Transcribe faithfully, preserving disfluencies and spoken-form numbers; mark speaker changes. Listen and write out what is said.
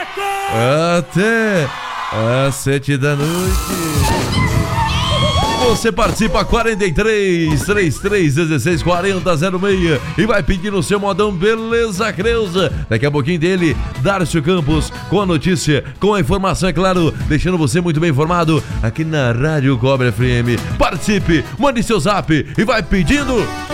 Speaker 1: Até às sete da noite. Você participa quarenta e três, trinta e três, dezesseis, quarenta, zero seis e vai pedindo o seu modão, beleza, Creuza? Daqui a pouquinho dele, Darcio Campos, com a notícia, com a informação, é claro, deixando você muito bem informado aqui na Rádio Cobra F M. Participe, mande seu zap e vai pedindo